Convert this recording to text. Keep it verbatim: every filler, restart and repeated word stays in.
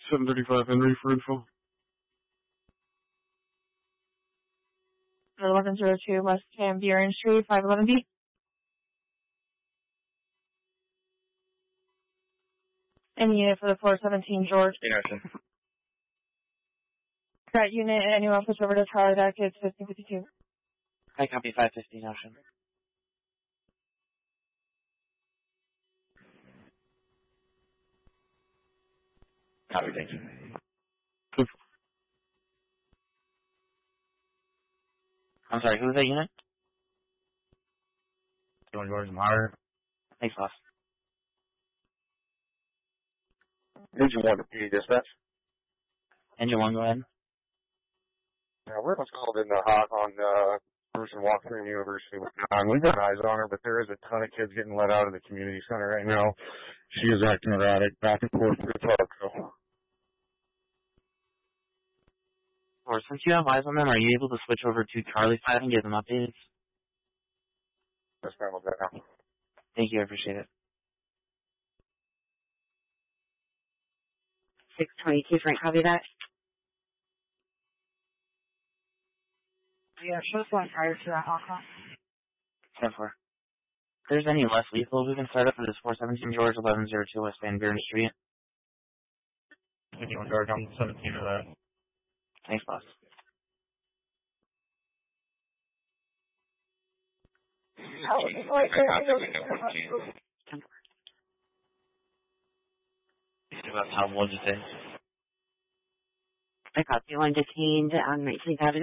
seven thirty-five Henry for info. eleven oh two West Van Buren Street, five eleven B. Any unit for the four seventeen George. Anderson. That unit, anyone push over to Charlie, that kid's fifteen fifty-two. I copy five fifteen Ocean. Copy, thank you. Good. I'm sorry, who was that unit? Going George Meyer. Thanks, boss. Engine one to P dispatch. Engine one, go ahead. Yeah, we're what's called in the hot on uh, person walking through University with John. We've got eyes on her, but there is a ton of kids getting let out of the community center right now. She is acting erratic, back and forth through the park. So. Or since you have eyes on them, are you able to switch over to Charlie five and give them updates? Yes, ma'am, with that now. Thank you, I appreciate it. six twenty-two, Frank, copy that. Yeah, show us one prior to that, Hawk. ten four. If there's any less lethal, we can start up for this four seventeen George eleven oh two West Van Buren Street. fifty-one George, I'm seventeen of that. Thanks, boss. About how, what'd you say? I copy one detained on nineteenth Avenue.